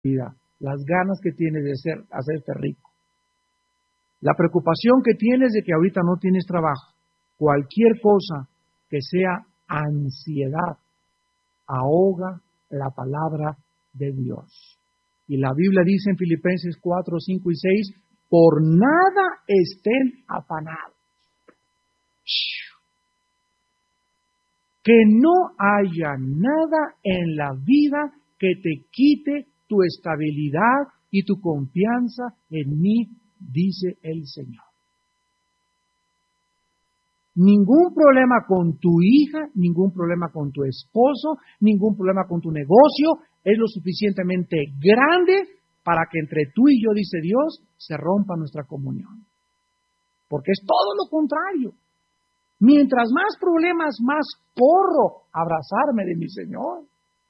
vida, las ganas que tienes de hacerte rico, la preocupación que tienes de que ahorita no tienes trabajo, cualquier cosa que sea ansiedad, ahoga la palabra de Dios. Y la Biblia dice en Filipenses 4, 5 y 6, por nada estén afanados. Que no haya nada en la vida que te quite tu estabilidad y tu confianza en mí, dice el Señor. Ningún problema con tu hija, ningún problema con tu esposo, ningún problema con tu negocio es lo suficientemente grande para que entre tú y yo, dice Dios, se rompa nuestra comunión. Porque es todo lo contrario. Mientras más problemas, más corro a abrazarme de mi Señor.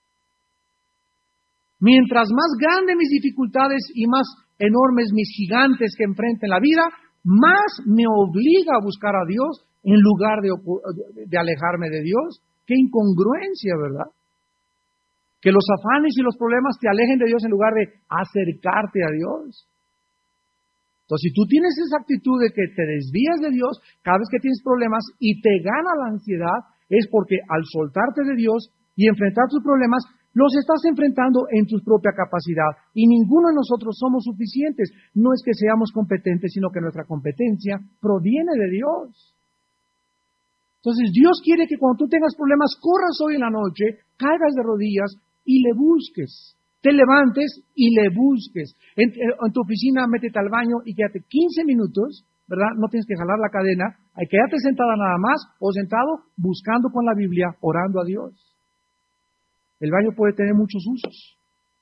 Mientras más grandes mis dificultades y más enormes mis gigantes que enfrenten la vida, más me obliga a buscar a Dios en lugar de alejarme de Dios. ¡Qué incongruencia!, ¿verdad? Que los afanes y los problemas te alejen de Dios en lugar de acercarte a Dios. Entonces, si tú tienes esa actitud de que te desvías de Dios cada vez que tienes problemas y te gana la ansiedad, es porque al soltarte de Dios y enfrentar tus problemas, los estás enfrentando en tu propia capacidad. Y ninguno de nosotros somos suficientes. No es que seamos competentes, sino que nuestra competencia proviene de Dios. Entonces, Dios quiere que cuando tú tengas problemas, corras hoy en la noche, caigas de rodillas y le busques. Te levantes y le busques. En tu oficina, métete al baño y quédate 15 minutos, ¿verdad? No tienes que jalar la cadena. Hay que quedarte sentada nada más o sentado buscando con la Biblia, orando a Dios. El baño puede tener muchos usos.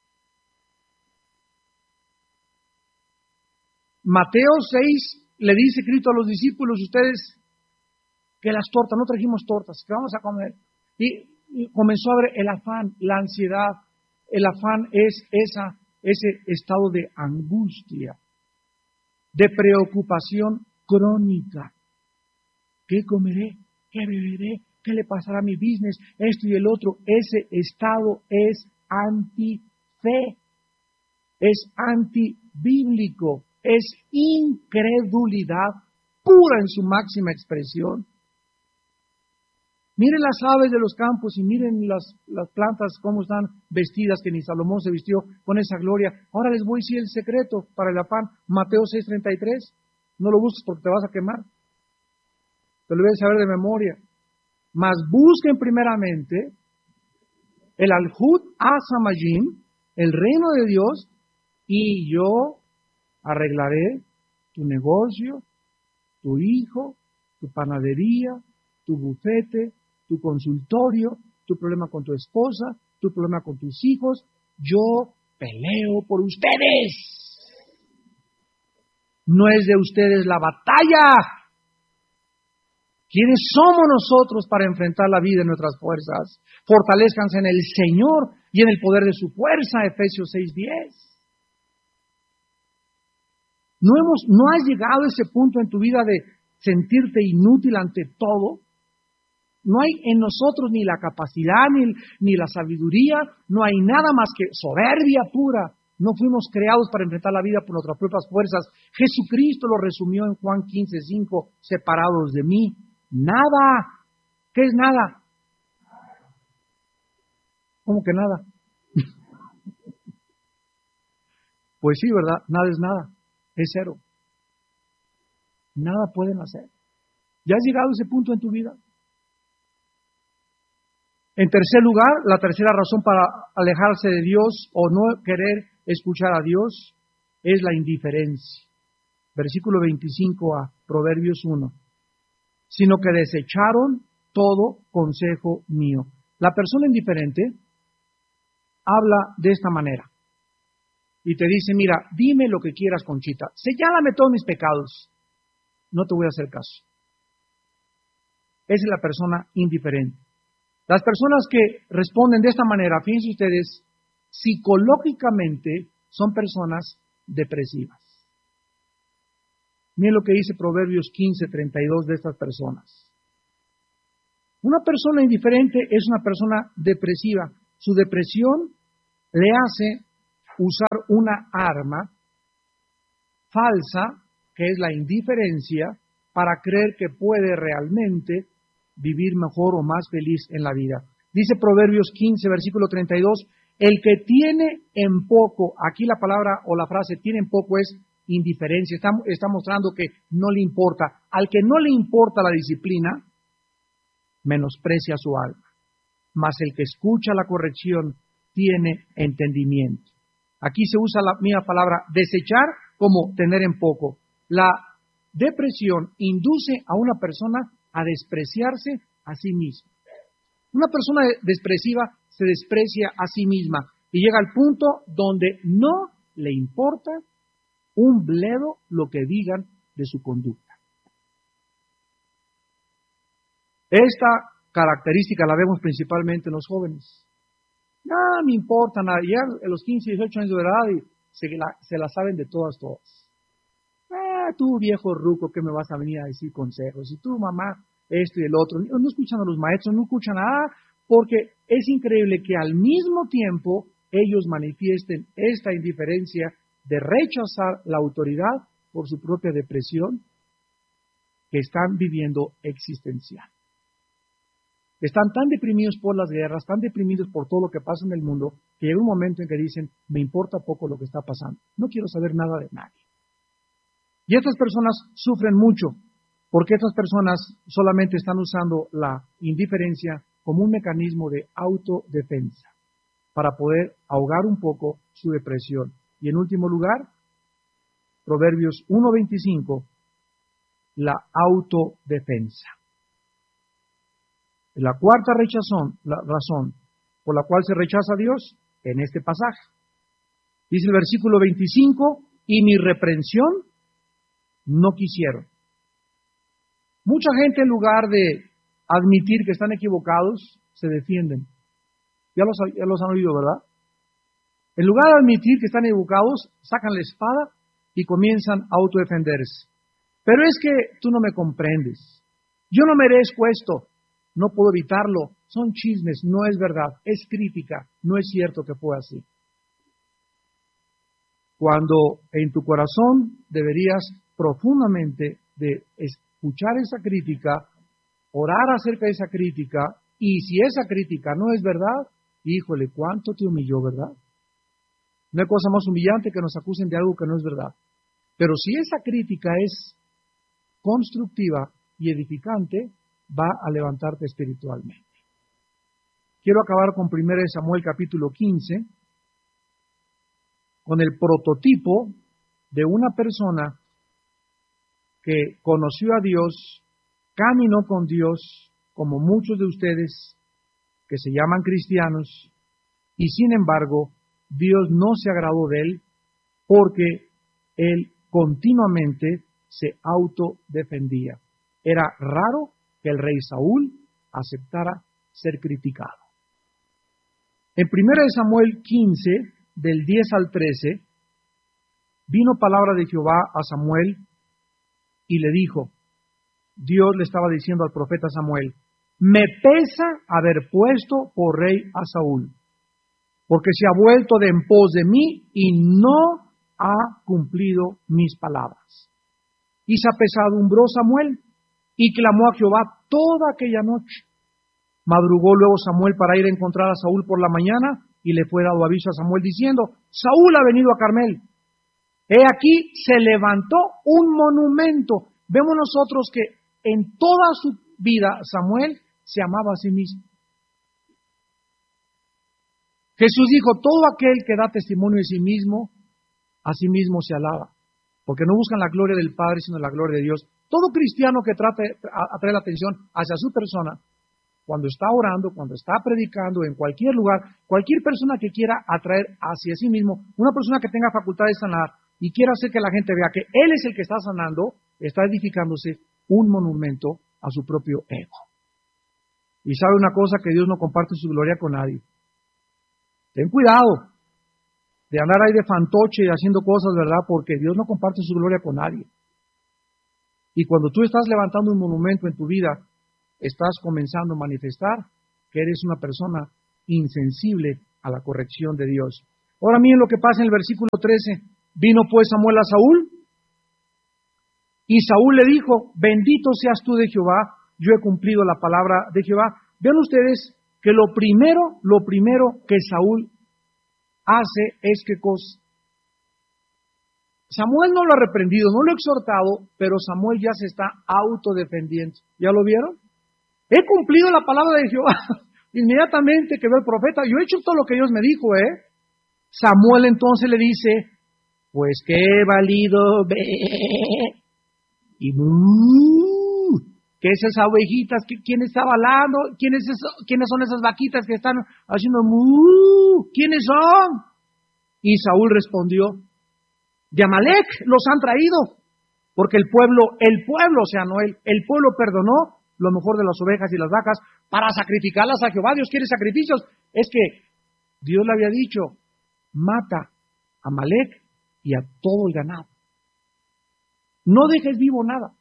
Mateo 6 le dice Cristo a los discípulos, ustedes, que las tortas, no trajimos tortas, que vamos a comer. Y comenzó a ver el afán, la ansiedad. El afán es ese estado de angustia, de preocupación crónica. ¿Qué comeré? ¿Qué beberé? ¿Qué le pasará a mi business? Esto y el otro. Ese estado es anti-fe, es antibíblico, es incredulidad pura en su máxima expresión. Miren las aves de los campos y miren las plantas cómo están vestidas, que ni Salomón se vistió con esa gloria. Ahora les voy a decir el secreto para el afán. Mateo 6:33. No lo busques porque te vas a quemar. Te lo debes saber de memoria. Mas busquen primeramente el Alhut Asamayim, el reino de Dios, y yo arreglaré tu negocio, tu hijo, tu panadería, tu bufete, tu consultorio, tu problema con tu esposa, tu problema con tus hijos. Yo peleo por ustedes. No es de ustedes la batalla. ¿Quiénes somos nosotros para enfrentar la vida en nuestras fuerzas? Fortalezcanse en el Señor y en el poder de su fuerza, Efesios 6:10. ¿No has llegado a ese punto en tu vida de sentirte inútil ante todo? No hay en nosotros ni la capacidad ni la sabiduría, no hay nada más que soberbia pura. No fuimos creados para enfrentar la vida por nuestras propias fuerzas. Jesucristo lo resumió en Juan 15:5, separados de mí, nada. ¿Qué es nada? ¿Cómo que nada? Pues sí, ¿verdad? Nada es nada, es cero. Nada pueden hacer. ¿Ya has llegado a ese punto en tu vida? En tercer lugar, la tercera razón para alejarse de Dios o no querer escuchar a Dios es la indiferencia. Versículo 25a, Proverbios 1. Sino que desecharon todo consejo mío. La persona indiferente habla de esta manera y te dice, mira, dime lo que quieras, Conchita, señálame todos mis pecados, no te voy a hacer caso. Esa es la persona indiferente. Las personas que responden de esta manera, fíjense ustedes, psicológicamente son personas depresivas. Miren lo que dice Proverbios 15:32 de estas personas. Una persona indiferente es una persona depresiva. Su depresión le hace usar una arma falsa, que es la indiferencia, para creer que puede realmente vivir mejor o más feliz en la vida. Dice Proverbios 15, versículo 32, el que tiene en poco, aquí la palabra o la frase tiene en poco es indiferencia, está mostrando que no le importa. Al que no le importa la disciplina, menosprecia su alma, mas el que escucha la corrección tiene entendimiento. Aquí se usa la misma palabra desechar como tener en poco. La depresión induce a una persona a despreciarse a sí misma. Una persona depresiva se desprecia a sí misma y llega al punto donde no le importa un bledo lo que digan de su conducta. Esta característica la vemos principalmente en los jóvenes. No me importa nada, ya a los 15, 18 años de edad y se la saben de todas. Tú viejo ruco, ¿qué me vas a venir a decir consejos? Y tú mamá, esto y el otro. No escuchan a los maestros, no escuchan nada, porque es increíble que al mismo tiempo ellos manifiesten esta indiferencia de rechazar la autoridad por su propia depresión que están viviendo existencial. Están tan deprimidos por las guerras, tan deprimidos por todo lo que pasa en el mundo, que llega un momento en que dicen, me importa poco lo que está pasando, no quiero saber nada de nadie. Y estas personas sufren mucho, porque estas personas solamente están usando la indiferencia como un mecanismo de autodefensa, para poder ahogar un poco su depresión. Y en último lugar, Proverbios 1:25, la autodefensa. La cuarta razón por la cual se rechaza a Dios en este pasaje. Dice el versículo 25, y mi reprensión no quisieron. Mucha gente en lugar de admitir que están equivocados, se defienden. Ya los han oído, ¿verdad? En lugar de admitir que están equivocados, sacan la espada y comienzan a autodefenderse. Pero es que tú no me comprendes. Yo no merezco esto. No puedo evitarlo. Son chismes, no es verdad. Es crítica. No es cierto que fue así. Cuando en tu corazón deberías profundamente de escuchar esa crítica, orar acerca de esa crítica, y si esa crítica no es verdad, híjole, ¿cuánto te humilló, verdad? No hay cosa más humillante que nos acusen de algo que no es verdad. Pero si esa crítica es constructiva y edificante, va a levantarte espiritualmente. Quiero acabar con 1 Samuel capítulo 15, con el prototipo de una persona que conoció a Dios, caminó con Dios, como muchos de ustedes que se llaman cristianos, y sin embargo, Dios no se agradó de él porque él continuamente se autodefendía. Era raro que el rey Saúl aceptara ser criticado. En 1 Samuel 15, del 10 al 13, vino palabra de Jehová a Samuel y le dijo, Dios le estaba diciendo al profeta Samuel, me pesa haber puesto por rey a Saúl, porque se ha vuelto de en pos de mí y no ha cumplido mis palabras. Y se apesadumbró Samuel y clamó a Jehová toda aquella noche. Madrugó luego Samuel para ir a encontrar a Saúl por la mañana y le fue dado aviso a Samuel diciendo, Saúl ha venido a Carmel. He aquí se levantó un monumento. Vemos nosotros que en toda su vida Samuel se amaba a sí mismo. Jesús dijo, todo aquel que da testimonio de sí mismo, a sí mismo se alaba, porque no buscan la gloria del Padre, sino la gloria de Dios. Todo cristiano que trate de atraer la atención hacia su persona, cuando está orando, cuando está predicando, en cualquier lugar, cualquier persona que quiera atraer hacia sí mismo, una persona que tenga facultad de sanar y quiera hacer que la gente vea que Él es el que está sanando, está edificándose un monumento a su propio ego. Y sabe una cosa, que Dios no comparte su gloria con nadie. Ten cuidado de andar ahí de fantoche y haciendo cosas, ¿verdad? Porque Dios no comparte su gloria con nadie. Y cuando tú estás levantando un monumento en tu vida, estás comenzando a manifestar que eres una persona insensible a la corrección de Dios. Ahora miren lo que pasa en el versículo 13. Vino pues Samuel a Saúl, y Saúl le dijo, bendito seas tú de Jehová, yo he cumplido la palabra de Jehová. Vean ustedes que lo primero que Saúl hace es ¿qué cosa? Samuel no lo ha reprendido, no lo ha exhortado, pero Samuel ya se está autodefendiendo. ¿Ya lo vieron? He cumplido la palabra de Jehová. Inmediatamente que ve el profeta, yo he hecho todo lo que Dios me dijo, Samuel entonces le dice, pues qué valido ve. Y ¿qué es esas ovejitas? ¿Quién está balando? ¿Quiénes son esas vaquitas que están haciendo ¿Quiénes son? Y Saúl respondió, de Amalec los han traído, porque el pueblo, o sea, no él, el pueblo perdonó lo mejor de las ovejas y las vacas para sacrificarlas a Jehová. Dios quiere sacrificios. Es que Dios le había dicho, mata a Amalec y a todo el ganado. No dejes vivo nada.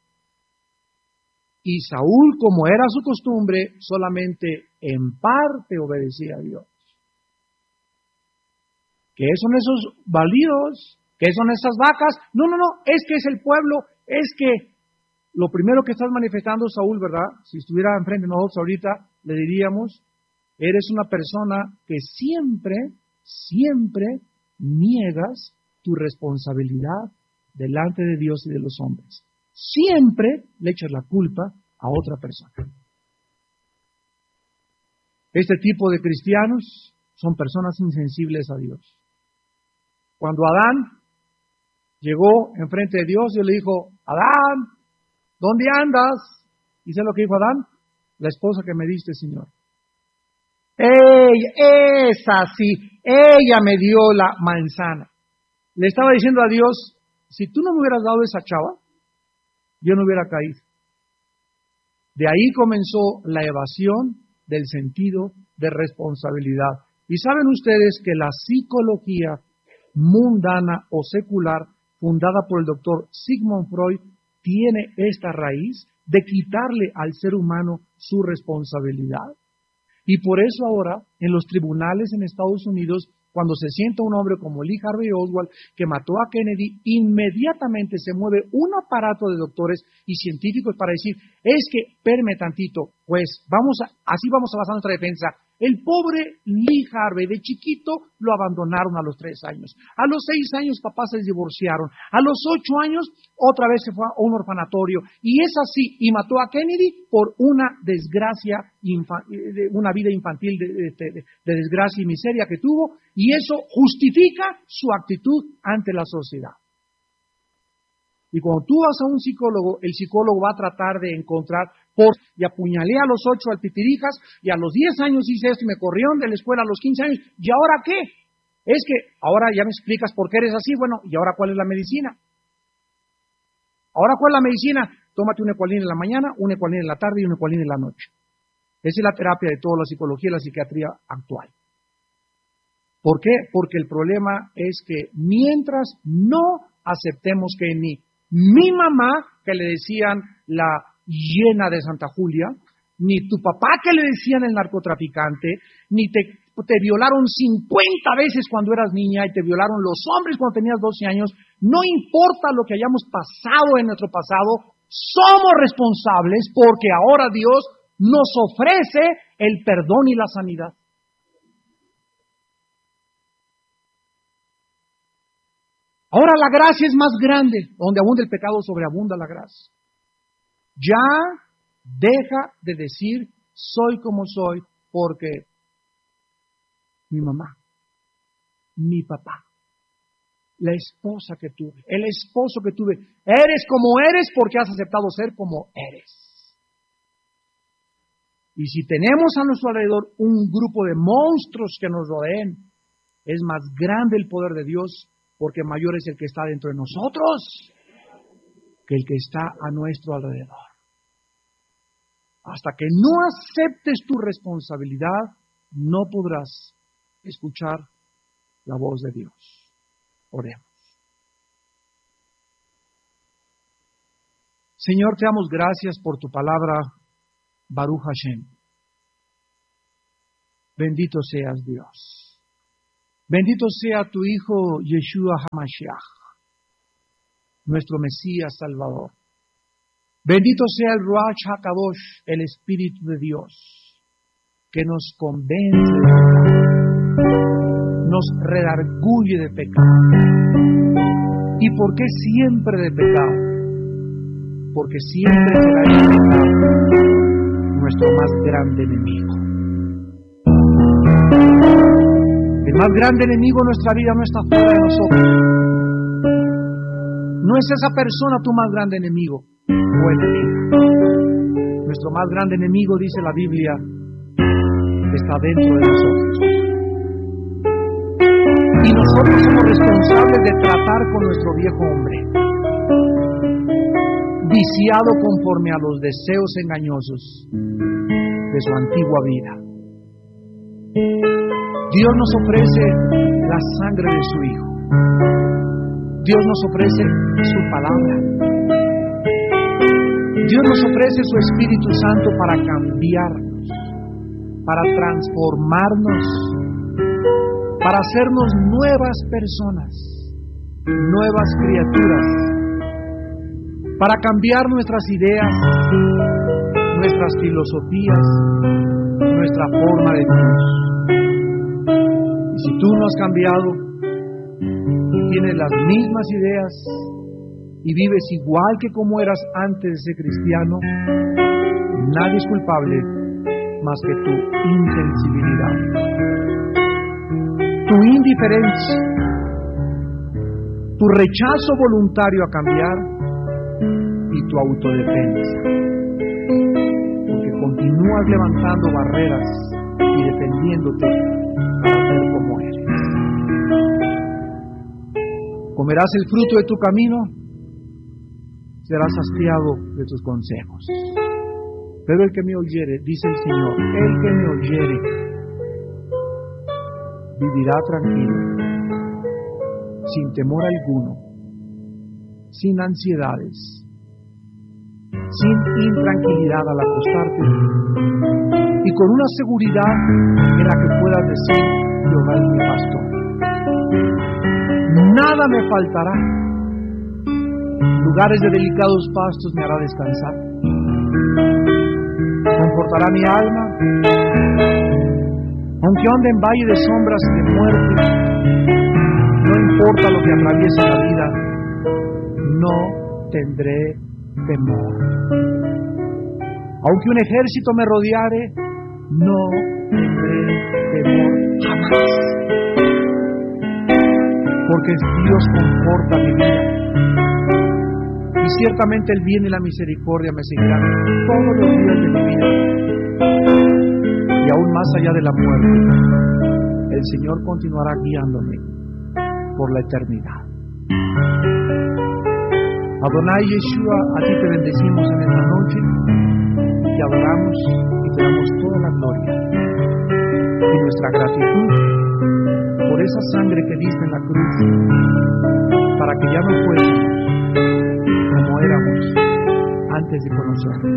Y Saúl, como era su costumbre, solamente en parte obedecía a Dios. ¿Qué son esos balidos? ¿Qué son esas vacas? No, es que es el pueblo, es que lo primero que estás manifestando, Saúl, ¿verdad? Si estuviera enfrente de nosotros ahorita, le diríamos, eres una persona que siempre niegas tu responsabilidad delante de Dios y de los hombres. Siempre le echas la culpa a otra persona. Este tipo de cristianos son personas insensibles a Dios. Cuando Adán llegó enfrente de Dios, Dios le dijo, Adán, ¿dónde andas? ¿Y sabes lo que dijo Adán? La esposa que me diste, Señor. Esa sí, ella me dio la manzana. Le estaba diciendo a Dios, si tú no me hubieras dado esa chava, yo no hubiera caído. De ahí comenzó la evasión del sentido de responsabilidad. Y saben ustedes que la psicología mundana o secular, fundada por el doctor Sigmund Freud, tiene esta raíz de quitarle al ser humano su responsabilidad. Y por eso ahora, en los tribunales en Estados Unidos, cuando se sienta un hombre como Lee Harvey Oswald, que mató a Kennedy, inmediatamente se mueve un aparato de doctores y científicos para decir, es que, espérame tantito, pues así vamos a basar nuestra defensa. El pobre Lee Harvey, de chiquito, lo abandonaron a los 3 años. A los 6 años, papás se divorciaron. A los 8 años, otra vez se fue a un orfanatorio. Y es así, y mató a Kennedy por una desgracia, una vida infantil de desgracia y miseria que tuvo. Y eso justifica su actitud ante la sociedad. Y cuando tú vas a un psicólogo, el psicólogo va a tratar de encontrar y apuñalé a los 8 al Pipirijas, y a los 10 años hice esto y me corrieron de la escuela a los 15 años, ¿y ahora qué? Es que ahora ya me explicas por qué eres así, bueno, ¿y ahora cuál es la medicina? ¿Ahora cuál es la medicina? Tómate un Equalin en la mañana, un Equalin en la tarde y un Equalin en la noche. Esa es la terapia de toda la psicología y la psiquiatría actual. ¿Por qué? Porque el problema es que mientras no aceptemos que ni mi mamá, que le decían la llena de Santa Julia, ni tu papá que le decían el narcotraficante, ni te violaron 50 veces cuando eras niña y te violaron los hombres cuando tenías 12 años, no importa lo que hayamos pasado en nuestro pasado, somos responsables porque ahora Dios nos ofrece el perdón y la sanidad. Ahora la gracia es más grande, donde abunda el pecado sobreabunda la gracia. Ya deja de decir soy como soy porque mi mamá, mi papá, la esposa que tuve, el esposo que tuve, eres como eres porque has aceptado ser como eres. Y si tenemos a nuestro alrededor un grupo de monstruos que nos rodeen, es más grande el poder de Dios porque mayor es el que está dentro de nosotros que el que está a nuestro alrededor. Hasta que no aceptes tu responsabilidad, no podrás escuchar la voz de Dios. Oremos. Señor, te damos gracias por tu palabra, Baruch Hashem. Bendito seas, Dios. Bendito sea tu Hijo Yeshua HaMashiach, nuestro Mesías Salvador. Bendito sea el Ruach HaKadosh, el Espíritu de Dios, que nos convence de pecado, nos redarguye de pecado. ¿Y por qué siempre de pecado? Porque siempre será el pecado nuestro más grande enemigo. El más grande enemigo de nuestra vida no está fuera de nosotros. No es esa persona tu más grande enemigo o enemiga. Nuestro más grande enemigo, dice la Biblia, está dentro de nosotros. Y nosotros somos responsables de tratar con nuestro viejo hombre, viciado conforme a los deseos engañosos de su antigua vida. Dios nos ofrece la sangre de su Hijo. Dios nos ofrece su palabra. Dios nos ofrece su Espíritu Santo para cambiarnos, para transformarnos, para hacernos nuevas personas, nuevas criaturas, para cambiar nuestras ideas, nuestras filosofías, nuestra forma de Dios. Y si tú no has cambiado y tienes las mismas ideas y vives igual que como eras antes de ser cristiano, nadie es culpable más que tu insensibilidad, tu indiferencia, tu rechazo voluntario a cambiar y tu autodefensa, porque continúas levantando barreras y defendiéndote para ser como eres. Comerás el fruto de tu camino, serás hastiado de tus consejos. Pero el que me oyere, dice el Señor, el que me oyere, vivirá tranquilo, sin temor alguno, sin ansiedades, sin intranquilidad al acostarte y con una seguridad en la que puedas decir: Jehová es mi pastor, nada me faltará, lugares de delicados pastos me hará descansar, confortará mi alma, aunque ande en valle de sombras y de muerte, no importa lo que atraviese la vida, no tendré temor. Aunque un ejército me rodeare, no tendré temor jamás. Porque Dios conforta mi vida. Y ciertamente el bien y la misericordia me seguirán todos los días de mi vida. Y aún más allá de la muerte, el Señor continuará guiándome por la eternidad. Adonai Yeshua, a ti te bendecimos en esta noche, te adoramos y te damos toda la gloria y nuestra gratitud por esa sangre que diste en la cruz, para que ya no fuésemos como éramos antes de conocerte.